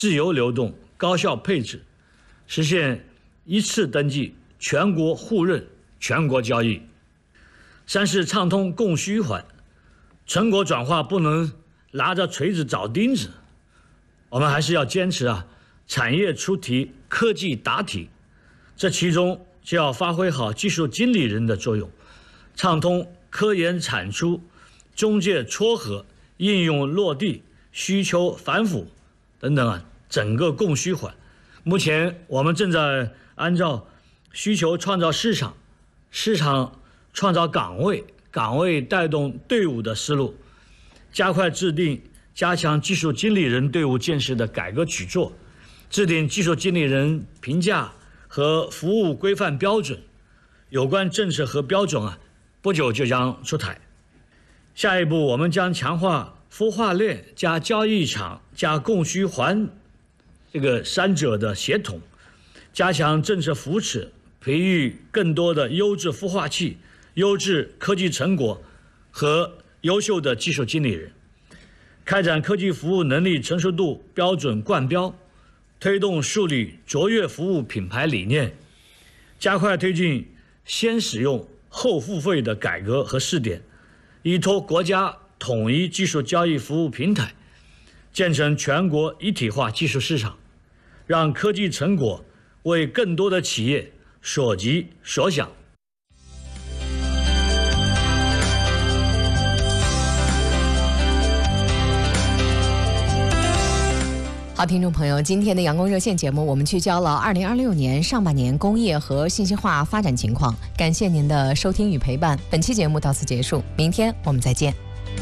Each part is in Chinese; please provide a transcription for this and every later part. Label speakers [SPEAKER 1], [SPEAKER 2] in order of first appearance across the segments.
[SPEAKER 1] 自由流动、高效配置，实现一次登记、全国互认、全国交易。三是畅通供需环，成果转化不能拿着锤子找钉子，我们还是要坚持产业出题、科技答题，这其中就要发挥好技术经理人的作用，畅通科研产出、中介撮合、应用落地、需求反腐等等整个供需环。目前我们正在按照需求创造市场，市场创造岗位，岗位带动队伍的思路，加快制定加强技术经理人队伍建设的改革举措，制定技术经理人评价和服务规范标准，有关政策和标准不久就将出台。下一步我们将强化孵化链加交易场加供需环这个三者的协同，加强政策扶持，培育更多的优质孵化器、优质科技成果和优秀的技术经理人，开展科技服务能力成熟度标准冠标，推动树立卓越服务品牌理念，加快推进先使用后付费的改革和试点，依托国家统一技术交易服务平台，建成全国一体化技术市场，让科技成果为更多的企业所及所想。
[SPEAKER 2] 好，听众朋友，今天的阳光热线节目，我们聚焦了2026年上半年工业和信息化发展情况。感谢您的收听与陪伴，本期节目到此结束，明天我们再见。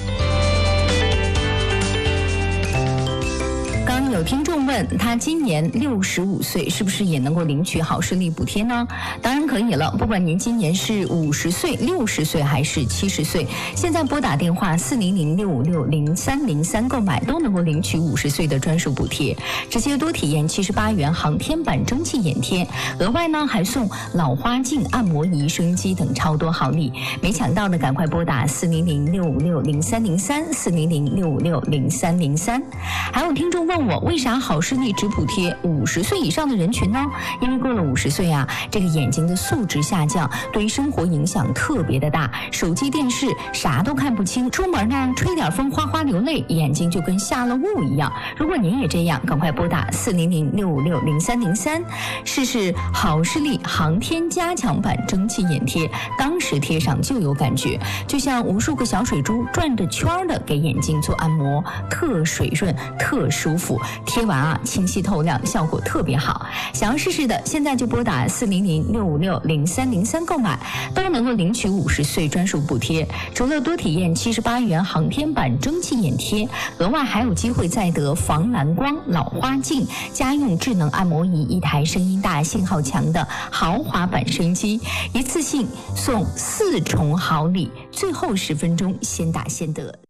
[SPEAKER 3] 有听众问他今年65岁是不是也能够领取好视力补贴呢？当然可以了，不管您今年是50岁、60岁还是70岁，现在拨打电话400-656-0303购买都能够领取50岁的专属补贴，直接多体验78元航天版蒸汽眼贴，额外呢还送老花镜、按摩仪、收音机等超多好礼。没抢到的赶快拨打400-656-0303 400-656-0303。还有听众问我，为啥好视力只补贴50岁以上的人群呢？因为过了50岁这个眼睛的素质下降，对于生活影响特别的大，手机电视啥都看不清，出门呢吹点风哗哗流泪，眼睛就跟下了雾一样。如果您也这样，赶快拨打400-656-0303试试好视力航天加强版蒸汽眼贴，当时贴上就有感觉，就像无数个小水珠转着圈的给眼睛做按摩，特水润特舒服，贴完清晰透亮，效果特别好。想要试试的，现在就拨打400-656-0303购买，都能够领取50岁专属补贴。除了多体验78元航天版蒸汽眼贴，额外还有机会再得防蓝光、老花镜、家用智能按摩仪一台，声音大、信号强的豪华版收音机，一次性送4重好礼，最后10分钟先打先得。